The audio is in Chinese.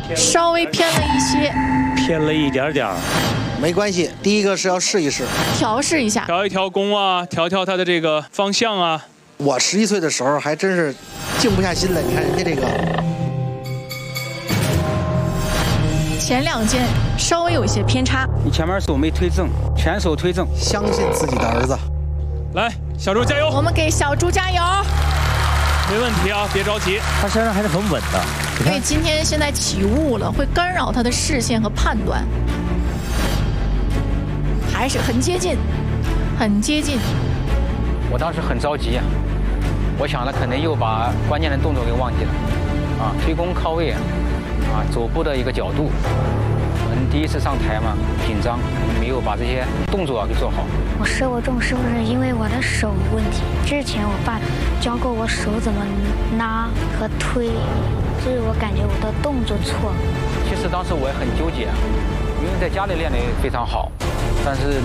稍微偏了一些， 偏了一点点儿， 没关系。第一个是要试一试， 调试一下， 调一调弓啊，调调它的这个方向啊。 我11岁的时候还真是静不下心来，你看人家这个。 前2箭稍微有一些偏差。 你前面手没推正，全手推正， 相信自己的儿子。 来，小猪加油！ 我们给小猪加油！ 没问题啊，别着急。 他身上还是很稳的。 因为今天现在起雾了，会干扰他的视线和判断。还是很接近，很接近。 我当时很着急，我想了，可能又把关键的动作给忘记了，啊，推弓靠位，啊，走步的一个角度，第一次上台嘛，紧张，没有把这些动作给做好。 我射不中是不是因为我的手问题？之前我爸教过我手怎么拉和推，所以我感觉我的动作错了。 其实当时我也很纠结，因为在家里练得非常好，但是